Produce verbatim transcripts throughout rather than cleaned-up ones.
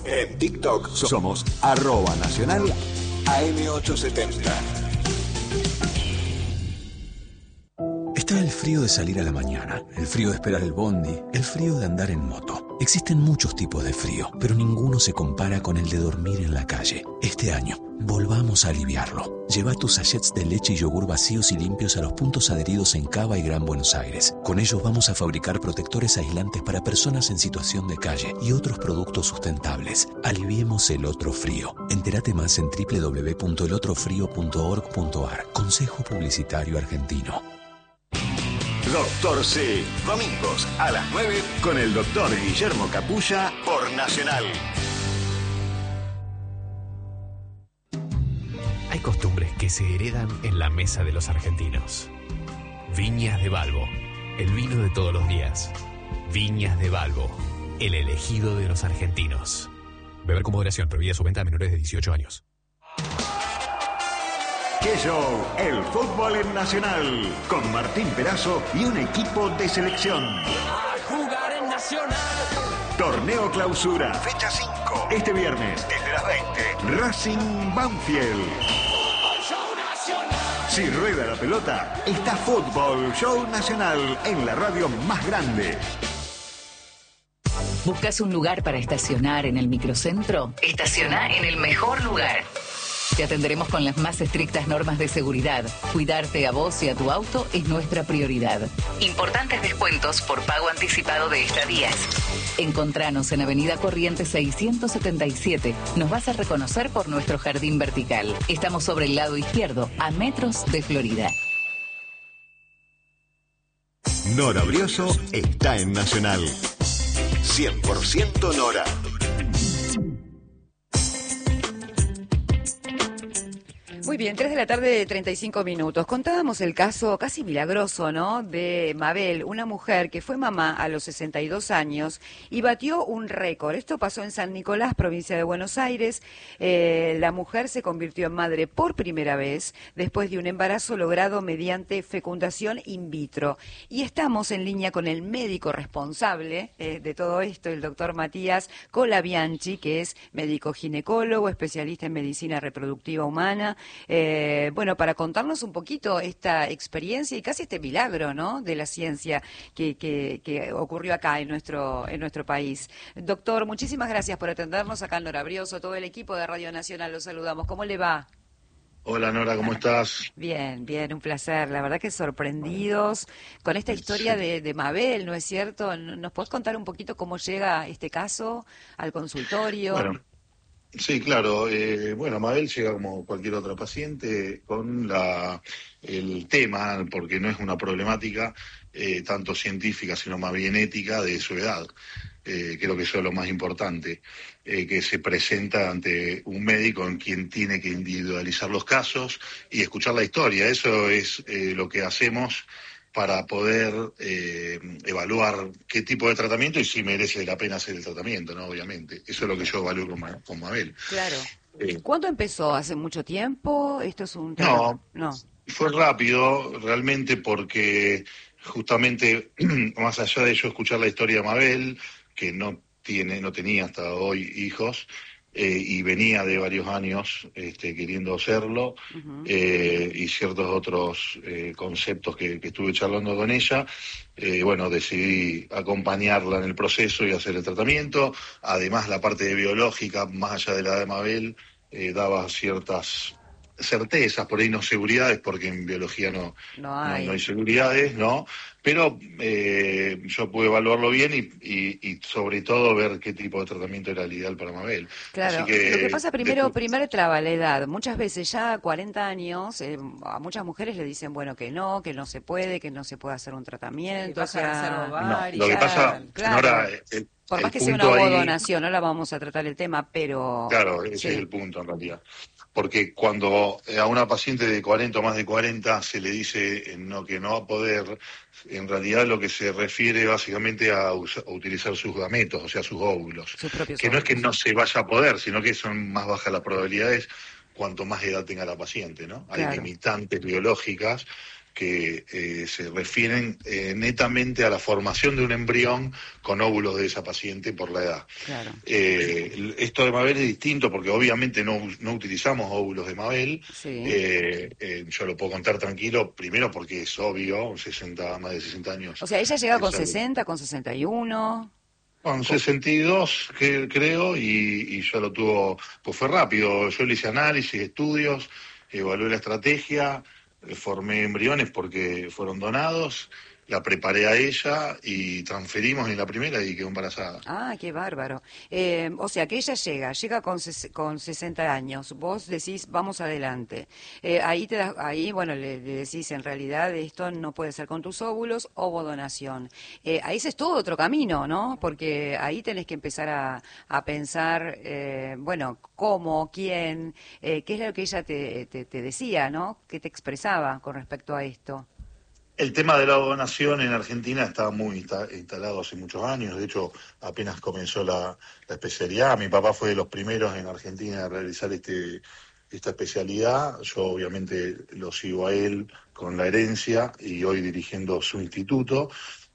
En TikTok somos arroba nacional A M ochocientos setenta. Está el frío de salir a la mañana, el frío de esperar el bondi, el frío de andar en moto. Existen muchos tipos de frío, pero ninguno se compara con el de dormir en la calle. Este año, volvamos a aliviarlo. Lleva tus sachets de leche y yogur vacíos y limpios a los puntos adheridos en Cava y Gran Buenos Aires. Con ellos vamos a fabricar protectores aislantes para personas en situación de calle y otros productos sustentables. Aliviemos el otro frío. Entérate más en doble u doble u doble u punto el otro frío punto org punto a r. Consejo Publicitario Argentino. Doctor C, domingos a las nueve con el doctor Guillermo Capulla por Nacional. Hay costumbres que se heredan en la mesa de los argentinos. Viñas de Balbo, el vino de todos los días. Viñas de Balbo, el elegido de los argentinos. Beber con moderación, prohibida su venta a menores de dieciocho años. ¡Qué show! El fútbol en Nacional, con Martín Perazo y un equipo de selección. A jugar en Nacional. Torneo Clausura, fecha cinco. Este viernes, desde las veinte, Racing Banfield. Fútbol Show Nacional. Si rueda la pelota, está Fútbol Show Nacional en la radio más grande. ¿Buscas un lugar para estacionar en el microcentro? Estaciona en el mejor lugar. Te atenderemos con las más estrictas normas de seguridad. Cuidarte a vos y a tu auto es nuestra prioridad. Importantes descuentos por pago anticipado de estadías. Encontranos en Avenida Corrientes seiscientos setenta y siete. Nos vas a reconocer por nuestro jardín vertical. Estamos sobre el lado izquierdo, a metros de Florida. Nora Brioso está en Nacional. cien por ciento Nora. Muy bien, tres de la tarde, treinta y cinco minutos. Contábamos el caso casi milagroso, ¿no?, de Mabel, una mujer que fue mamá a los sesenta y dos años y batió un récord. Esto pasó en San Nicolás, provincia de Buenos Aires. Eh, la mujer se convirtió en madre por primera vez después de un embarazo logrado mediante fecundación in vitro. Y estamos en línea con el médico responsable eh, de todo esto, el doctor Matías Colabianchi, que es médico ginecólogo, especialista en medicina reproductiva humana. Eh, bueno, para contarnos un poquito esta experiencia y casi este milagro, ¿no?, de la ciencia que, que, que ocurrió acá en nuestro en nuestro país. Doctor, muchísimas gracias por atendernos acá en Nora Brioso. Todo el equipo de Radio Nacional los saludamos. ¿Cómo le va? Hola Nora, ¿cómo estás? Bien, bien, un placer. La verdad que sorprendidos con esta historia sí. de, de Mabel, ¿no es cierto? ¿Nos podés contar un poquito cómo llega este caso al consultorio? Bueno. Sí, claro. Eh, bueno, Mabel llega como cualquier otra paciente con la el tema, porque no es una problemática eh, tanto científica, sino más bien ética de su edad. Eh, creo que eso es lo más importante, eh, que se presenta ante un médico en quien tiene que individualizar los casos y escuchar la historia. Eso es eh, lo que hacemos para poder eh, evaluar qué tipo de tratamiento y si merece la pena hacer el tratamiento, ¿no? Obviamente. Eso es lo que yo evalúo con, Ma- con Mabel. Claro. Eh, ¿Cuándo empezó? ¿Hace mucho tiempo? ¿Esto es un tema? No, no. Fue rápido, realmente, porque justamente, más allá de yo escuchar la historia de Mabel, que no tiene, no tenía hasta hoy hijos, Eh, y venía de varios años este, queriendo hacerlo, uh-huh. eh, y ciertos otros eh, conceptos que, que estuve charlando con ella, eh, bueno, decidí acompañarla en el proceso y hacer el tratamiento. Además, la parte de biológica, más allá de la de Mabel, eh, daba ciertas certezas, por ahí no seguridades, porque en biología no, no, hay. no, no hay seguridades, ¿no? Pero eh, yo pude evaluarlo bien y, y, y sobre todo ver qué tipo de tratamiento era el ideal para Mabel. Claro, Así que, lo que pasa primero, después... primero traba la edad. Muchas veces ya a cuarenta años, eh, a muchas mujeres le dicen, bueno, que no, que no se puede, que no se puede hacer un tratamiento. O sea, no, lo que pasa, claro. Nora, el, por más el que sea una ahí... donación, no la vamos a tratar el tema, pero... Claro, ese sí. es el punto en realidad. Porque cuando a una paciente de cuarenta o más de cuarenta se le dice no, que no va a poder, en realidad lo que se refiere básicamente a, us- a utilizar sus gametos, o sea, sus óvulos. Sus propios que no óvulos. es que no se vaya a poder, sino que son más bajas las probabilidades cuanto más edad tenga la paciente, ¿no? Claro. Hay limitantes biológicas que eh, se refieren eh, netamente a la formación de un embrión con óvulos de esa paciente por la edad. Claro. Eh, esto de Mabel es distinto porque obviamente no, no utilizamos óvulos de Mabel. Sí. Eh, eh, yo lo puedo contar tranquilo, primero porque es obvio, sesenta, más de sesenta años. O sea, ella llega con Eso, sesenta, con sesenta y uno. Con sesenta y dos, que, creo, y, y ya lo tuvo, pues fue rápido. Yo le hice análisis, estudios, evalué la estrategia, formé embriones porque fueron donados, la preparé a ella y transferimos en la primera y quedó embarazada. Ah, qué bárbaro. Eh, o sea, que ella llega, llega con, ses- con sesenta años, vos decís, vamos adelante. Eh, ahí, te das, ahí, bueno, le, le decís, en realidad esto no puede ser con tus óvulos, ovodonación. Eh, ahí ese es todo otro camino, ¿no? Porque ahí tenés que empezar a, a pensar, eh, bueno, cómo, quién, eh, qué es lo que ella te, te, te decía, ¿no? ¿Qué te expresaba con respecto a esto? El tema de la donación en Argentina está muy insta- instalado hace muchos años. De hecho, apenas comenzó la, la especialidad. Mi papá fue de los primeros en Argentina a realizar este, esta especialidad. Yo obviamente lo sigo a él con la herencia y hoy dirigiendo su instituto.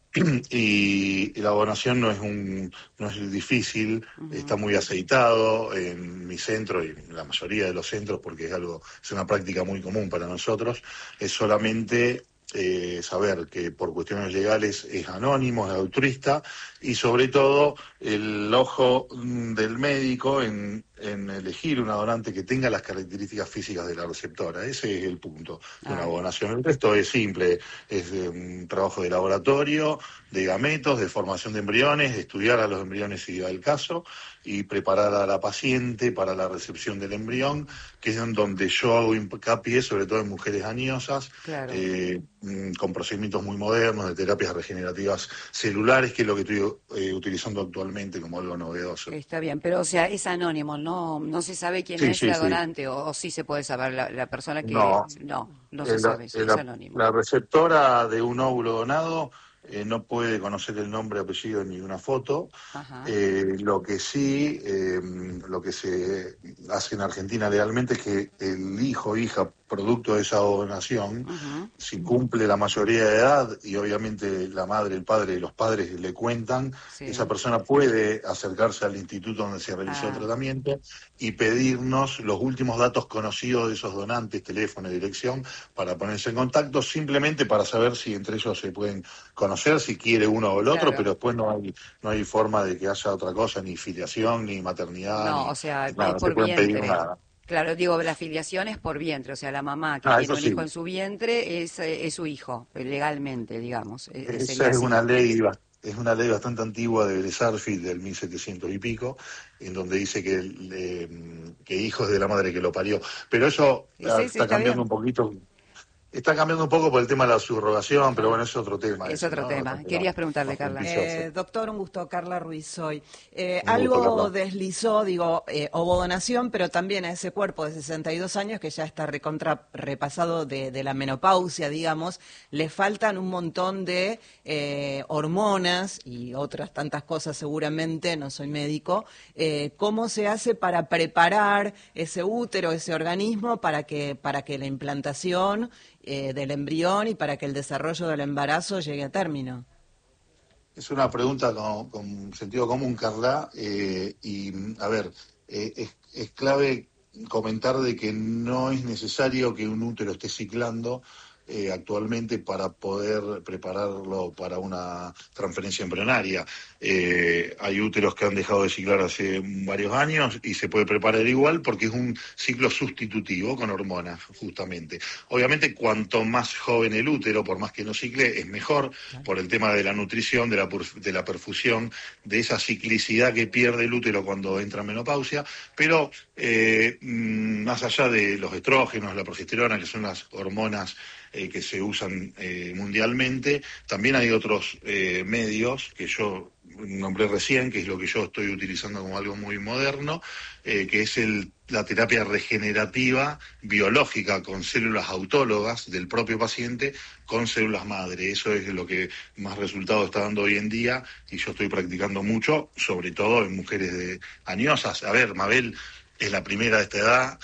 Y la donación no es un no es difícil, uh-huh. Está muy aceitado en mi centro y en la mayoría de los centros porque es algo, es una práctica muy común para nosotros. Es solamente Eh, saber que por cuestiones legales es anónimo, es altruista y sobre todo el ojo del médico en, en elegir una donante que tenga las características físicas de la receptora. Ese es el punto de una donación. El resto es simple, es de un trabajo de laboratorio, de gametos, de formación de embriones, de estudiar a los embriones si da el caso y preparar a la paciente para la recepción del embrión, que es en donde yo hago hincapié, sobre todo en mujeres añosas, claro. eh, con procedimientos muy modernos de terapias regenerativas celulares, que es lo que estoy eh, utilizando actualmente como algo novedoso. Está bien, pero o sea, es anónimo, no no se sabe quién sí, es sí, la sí. donante, o, o sí se puede saber la, la persona que... No, no, no se la, sabe, sí, la, es anónimo. La receptora de un óvulo donado eh, no puede conocer el nombre, apellido ni una foto. Eh, lo que sí, eh, lo que se hace en Argentina legalmente es que el hijo o hija producto de esa donación, uh-huh. si cumple la mayoría de edad y obviamente la madre, el padre, los padres le cuentan, sí. Esa persona puede acercarse al instituto donde se realizó ah. el tratamiento y pedirnos los últimos datos conocidos de esos donantes, teléfono, dirección, para ponerse en contacto, simplemente para saber si entre ellos se pueden conocer, si quiere uno o el otro, claro. Pero después no hay no hay forma de que haya otra cosa, ni filiación, ni maternidad. No, ni, o sea, nada, es por no se pueden vientre. pedir nada. Claro, digo, la filiación es por vientre, o sea, la mamá que ah, tiene un sí. hijo en su vientre es, es su hijo, legalmente, digamos. Esa es una ley, es una ley bastante antigua de Sarfield del mil setecientos y pico, en donde dice que, eh, que hijo es de la madre que lo parió. Pero eso sí, está, sí, está cambiando bien. un poquito. Está cambiando un poco por el tema de la subrogación, pero bueno, es otro tema. Es eso, otro ¿no? tema. Otro Querías preguntarle, Carla. Eh, doctor, un gusto. Carla Ruiz soy. Eh, algo gusto, deslizó, digo, eh, ovodonación, pero también a ese cuerpo de sesenta y dos años que ya está recontra repasado de, de la menopausia, digamos, le faltan un montón de eh, hormonas y otras tantas cosas seguramente, no soy médico. Eh, ¿Cómo se hace para preparar ese útero, ese organismo, para que, para que la implantación Eh, del embrión y para que el desarrollo del embarazo llegue a término? Es una pregunta con, con sentido común, Carla, eh, y a ver, eh, es, es clave comentar de que no es necesario que un útero esté ciclando eh, actualmente para poder prepararlo para una transferencia embrionaria. Eh, hay úteros que han dejado de ciclar hace varios años y se puede preparar igual porque es un ciclo sustitutivo con hormonas, justamente. Obviamente, cuanto más joven el útero, por más que no cicle, es mejor por el tema de la nutrición, de la, de la perfusión, de esa ciclicidad que pierde el útero cuando entra en menopausia, pero eh, más allá de los estrógenos, la progesterona, que son las hormonas Eh, que se usan eh, mundialmente. También hay otros eh, medios que yo nombré recién, que es lo que yo estoy utilizando como algo muy moderno, eh, que es el, la terapia regenerativa biológica con células autólogas del propio paciente con células madre. Eso es lo que más resultado está dando hoy en día y yo estoy practicando mucho, sobre todo en mujeres de, añosas. A ver, Mabel es la primera de esta edad,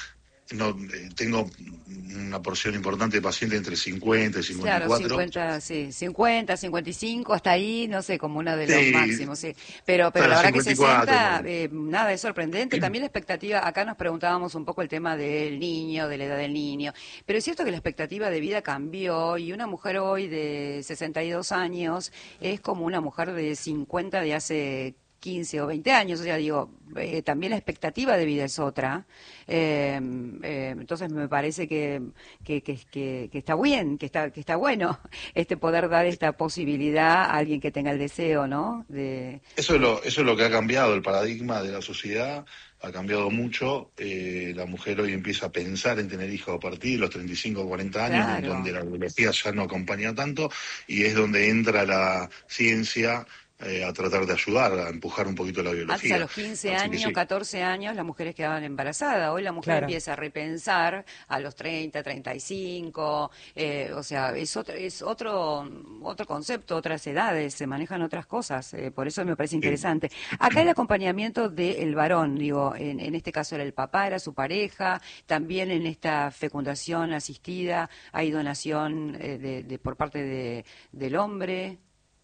no eh, tengo una porción importante de pacientes entre cincuenta y cincuenta y cuatro. Claro, cincuenta, sí, cincuenta, cincuenta y cinco, hasta ahí, no sé, como uno de los Sí. máximos, sí. Pero, pero Para la verdad que cincuenta y cuatro, sesenta, ¿no? eh, nada, es sorprendente. También la expectativa, acá nos preguntábamos un poco el tema del niño, de la edad del niño, pero es cierto que la expectativa de vida cambió y una mujer hoy de sesenta y dos años es como una mujer de cincuenta de hace quince o veinte años, o sea, digo, eh, también la expectativa de vida es otra. Eh, eh, entonces me parece que, que, que, que, que está bien, que está, que está bueno este poder dar esta posibilidad a alguien que tenga el deseo, ¿no? De, Eso es lo, eso es lo que ha cambiado el paradigma de la sociedad, ha cambiado mucho. Eh, la mujer hoy empieza a pensar en tener hijos a partir de los treinta y cinco o cuarenta años, Claro. en donde la biología ya no acompaña tanto, y es donde entra la ciencia eh, a tratar de ayudar, a empujar un poquito la biología. Antes a los quince Así que años, sí. catorce años, las mujeres quedaban embarazadas. Hoy la mujer Claro. empieza a repensar a los treinta, treinta y cinco, eh, o sea, es otro, es otro, otro concepto, otras edades, se manejan otras cosas, eh, por eso me parece interesante. Acá el acompañamiento del varón, digo, en, en este caso era el papá, era su pareja, también en esta fecundación asistida hay donación eh, de, de- por parte de, del hombre.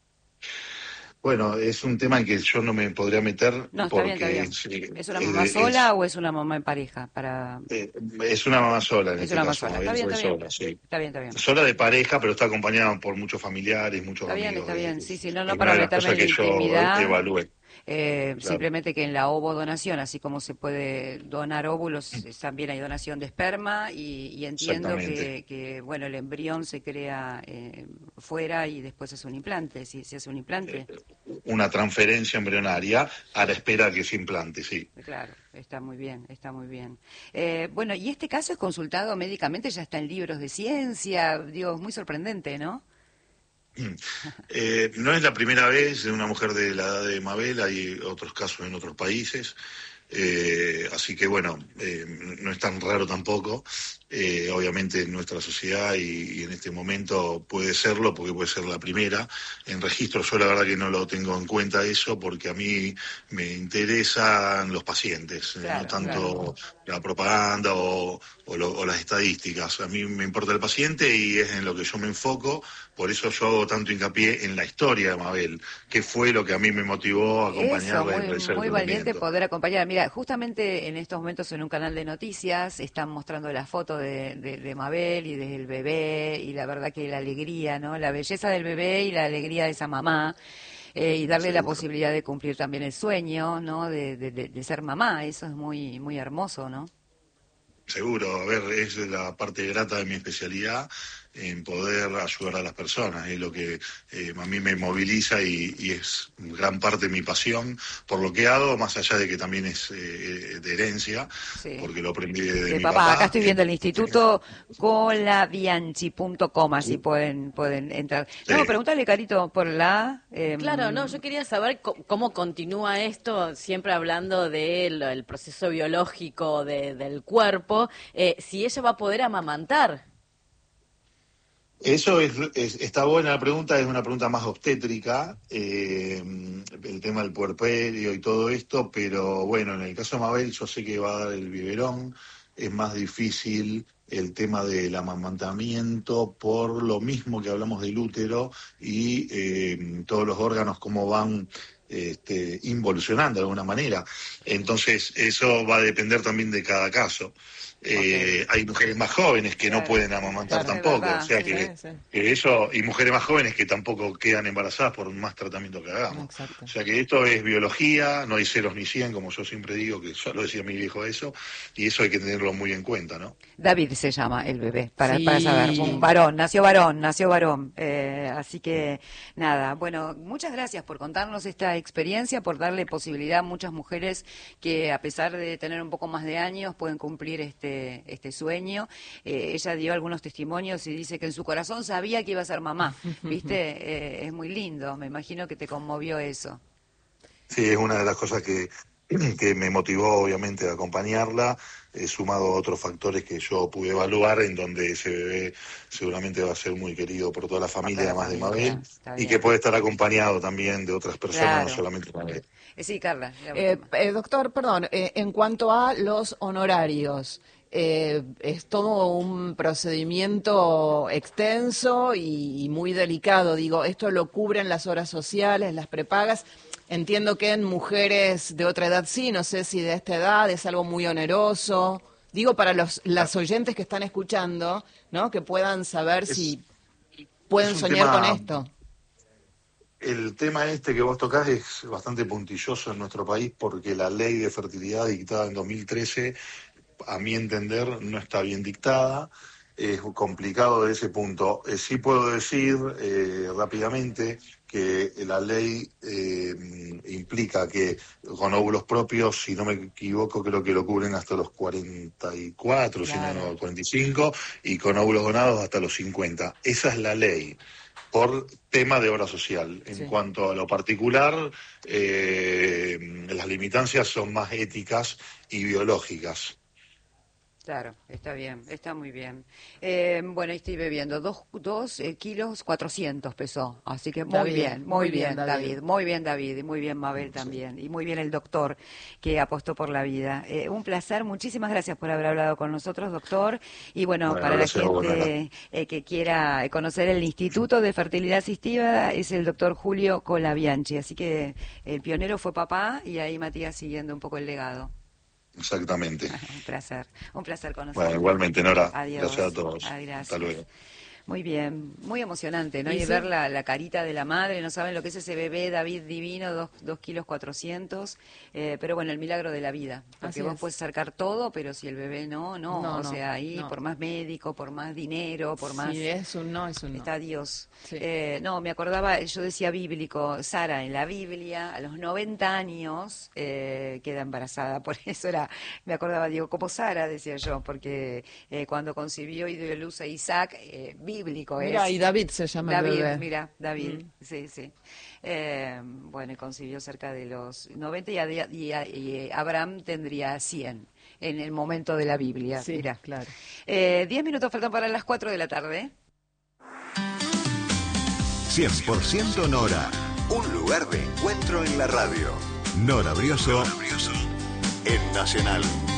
Bueno, es un tema en que yo no me podría meter No, está porque bien, está bien. es, eh, ¿Es una es mamá de- sola es- o es una mamá en pareja? Para... eh, es una mamá sola en Es este una mamá caso. sola. Mabel Está bien, fue está bien. sola, sí. Está bien, está bien. Sola de pareja, pero está acompañada por muchos familiares, muchos Está bien, amigos. está bien. Es- Sí, sí, no, no es para una de las meterme cosas en que yo intimidad. evalué. Eh, Claro. Simplemente que en la ovodonación, así como se puede donar óvulos, eh, también hay donación de esperma y, y entiendo que, Exactamente. que, bueno, el embrión se crea eh, fuera y después es un implante, si se hace un implante. Una transferencia embrionaria a la espera que se implante, sí. Claro, está muy bien, está muy bien. Eh, bueno, y este caso es consultado médicamente, ya está en libros de ciencia, digo, es muy sorprendente, ¿no? Eh, no es la primera vez de una mujer de la edad de Mabel, hay otros casos en otros países, eh, así que bueno, eh, no es tan raro tampoco. Eh, obviamente en nuestra sociedad y, y en este momento puede serlo porque puede ser la primera. En registro yo la verdad que no lo tengo en cuenta eso porque a mí me interesan los pacientes, eh, Claro, no tanto la propaganda o, o lo- o las estadísticas. A mí me importa el paciente y es en lo que yo me enfoco, por eso yo hago tanto hincapié en la historia de Mabel, que fue lo que a mí me motivó a Eso, acompañarla en muy, realizar muy el valiente tratamiento. poder acompañar. Mira, justamente en estos momentos en un canal de noticias están mostrando la foto de, de, de Mabel y del bebé y la verdad que la alegría, ¿no? La belleza del bebé y la alegría de esa mamá. Eh, y darle la Seguro. posibilidad de cumplir también el sueño, ¿no? De, de, de- de ser mamá, eso es muy, muy hermoso, ¿no? Seguro, a ver, es la parte grata de mi especialidad en poder ayudar a las personas, es lo que eh, a mí me moviliza y, y es gran parte de mi pasión por lo que hago, más allá de que también es eh, de herencia, Sí. porque lo aprendí de, De mi papá. papá. Acá estoy viendo el Eh, instituto colabianchi punto com, así pueden, pueden entrar. No, Sí. pregúntale, Carito, por la... eh, Claro, no, yo quería saber co- cómo continúa esto, siempre hablando del el proceso biológico de- del cuerpo, eh, si ella va a poder amamantar. Eso es, es- está buena la pregunta, es una pregunta más obstétrica, eh, el tema del puerperio y todo esto, pero bueno, en el caso de Mabel yo sé que va a dar el biberón, es más difícil el tema del amamantamiento por lo mismo que hablamos del útero y eh, todos los órganos cómo van este, involucionando de alguna manera. Entonces eso va a depender también de cada caso. Eh, Hay mujeres más jóvenes que Claro, no pueden amamantar claro, es tampoco, verdad, o sea sí, que, sí. que eso, y mujeres más jóvenes que tampoco quedan embarazadas por más tratamiento que hagamos. Exacto. O sea que esto es biología, no hay ceros ni cien, como yo siempre digo, que ya lo decía mi viejo eso, y eso hay que tenerlo muy en cuenta, ¿no? David se llama el bebé, para, Sí. para saber. Un varón, nació varón, nació varón. Eh, así que, nada, bueno, muchas gracias por contarnos esta experiencia, por darle posibilidad a muchas mujeres que a pesar de tener un poco más de años pueden cumplir este, este sueño. Eh, ella dio algunos testimonios y dice que en su corazón sabía que iba a ser mamá, ¿viste? Eh, es muy lindo, me imagino que te conmovió eso. Sí, es una de las cosas que, que me motivó obviamente a acompañarla, eh, sumado a otros factores que yo pude evaluar, en donde ese bebé seguramente va a ser muy querido por toda la familia, toda la además de familia, Mabel, está y bien. que puede estar acompañado también de otras personas, Claro. no solamente Mabel. Eh, sí, Carla. la Eh, última. eh, doctor, perdón, eh, en cuanto a los honorarios, eh, es todo un procedimiento extenso y, y muy delicado. Digo, esto lo cubren las horas sociales, las prepagas. Entiendo que en mujeres de otra edad sí, no sé si de esta edad es algo muy oneroso. Digo, para los las oyentes que están escuchando, ¿no? Que puedan saber es, si pueden soñar tema, con esto. El tema este que vos tocás es bastante puntilloso en nuestro país porque la ley de fertilidad dictada en dos mil trece, a mi entender, no está bien dictada. Es complicado de ese punto. Eh, sí puedo decir eh, rápidamente que la ley eh, implica que con óvulos propios, si no me equivoco, creo que lo cubren hasta los cuarenta y cuatro, claro. Si no, no, cuarenta y cinco, y con óvulos donados hasta los cincuenta. Esa es la ley, por tema de obra social. En sí. cuanto a lo particular, eh, las limitancias son más éticas y biológicas. Claro, está bien, está muy bien. Eh, bueno, ahí estoy bebiendo, dos, dos eh, kilos cuatrocientos pesó, así que muy bien, bien, muy bien, bien David. David, muy bien David, y muy bien Mabel sí. también, y muy bien el doctor que apostó por la vida. Eh, un placer, muchísimas gracias por haber hablado con nosotros, doctor, y bueno, bueno para la gente eh, que quiera conocer el Instituto de Fertilidad Asistida, es el doctor Julio Colabianchi, así que el pionero fue papá, y ahí Matías siguiendo un poco el legado. Exactamente. Un placer, un placer conocerlo. Bueno, igualmente, Nora. Adiós. Gracias a todos. Ay, gracias. Hasta luego. Muy bien, muy emocionante, ¿no? Y, ¿Y sí? ver la, la carita de la madre, no saben lo que es ese bebé David divino, dos, dos kilos cuatrocientos, eh, pero bueno, el milagro de la vida, porque Así vos es. puedes sacar todo, pero si el bebé no, no, No, o no, sea, ahí no. por más médico, por más dinero, por más... Sí, es un no, es un no. Está Dios. Sí. Eh, no, me acordaba, yo decía bíblico, Sara en la Biblia, a los noventa años eh, queda embarazada, por eso era, me acordaba, digo, como Sara, decía yo, porque eh, cuando concibió y dio luz a Isaac, eh, bíblico Mira, es. y David se llama David, el bebé. mira, David, Mm. sí, sí. Eh, bueno, y concibió cerca de los noventa y, a- y, a- y Abraham tendría cien en el momento de la Biblia. Sí, Mira. claro. Eh, diez minutos faltan para las cuatro de la tarde. cien por ciento Nora. Un lugar de encuentro en la radio. Nora Brioso en Nacional.